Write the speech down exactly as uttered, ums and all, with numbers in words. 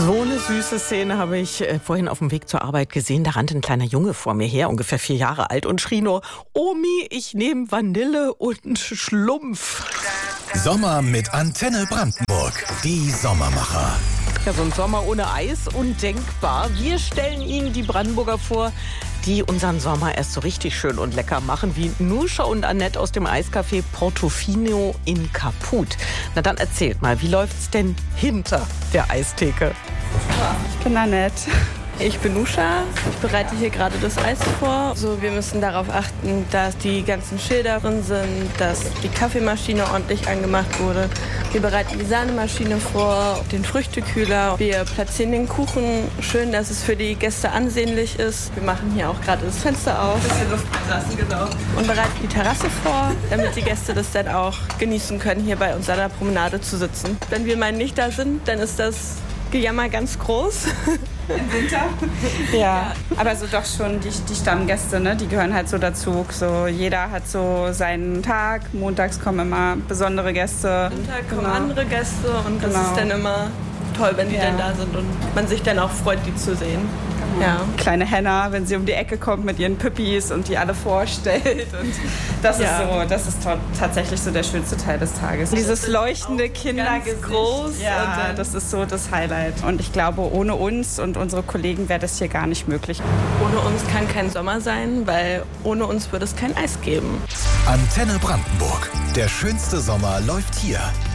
So eine süße Szene habe ich äh, vorhin auf dem Weg zur Arbeit gesehen. Da rannte ein kleiner Junge vor mir her, ungefähr vier Jahre alt, und schrie nur: Omi, ich nehme Vanille und Schlumpf. Sommer mit Antenne Brandenburg. Die Sommermacher. Ja, so ein Sommer ohne Eis, undenkbar. Wir stellen Ihnen die Brandenburger vor, die unseren Sommer erst so richtig schön und lecker machen, wie Nuscha und Annette aus dem Eiscafé Portofino in Kaput. Na dann erzählt mal, wie läuft's denn hinter der Eistheke? Ich bin Annette. Ich bin Nuscha. Ich bereite hier gerade das Eis vor. So, wir müssen darauf achten, dass die ganzen Schilder drin sind, dass die Kaffeemaschine ordentlich angemacht wurde. Wir bereiten die Sahnemaschine vor, den Früchtekühler. Wir platzieren den Kuchen schön, dass es für die Gäste ansehnlich ist. Wir machen hier auch gerade das Fenster auf. Bisschen Luft reinlassen, genau. Und bereiten die Terrasse vor, damit die Gäste das dann auch genießen können, hier bei uns an der Promenade zu sitzen. Wenn wir mal nicht da sind, dann ist das Gejammer ganz groß. Im Winter? Ja, aber so doch schon die, die Stammgäste, ne? Die gehören halt so dazu. So, jeder hat so seinen Tag. Montags kommen immer besondere Gäste. Montag kommen Genau. andere Gäste und das Genau. ist dann immer toll, wenn die Ja. dann da sind und man sich dann auch freut, die zu sehen. Ja. Kleine Henna, wenn sie um die Ecke kommt mit ihren Püppis und die alle vorstellt. Und das Ja. ist so, das ist to- tatsächlich so der schönste Teil des Tages. Dieses leuchtende Kindergesicht. groß Ja, und dann- das ist so das Highlight. Und ich glaube, ohne uns und unsere Kollegen wäre das hier gar nicht möglich. Ohne uns kann kein Sommer sein, weil ohne uns würde es kein Eis geben. Antenne Brandenburg. Der schönste Sommer läuft hier.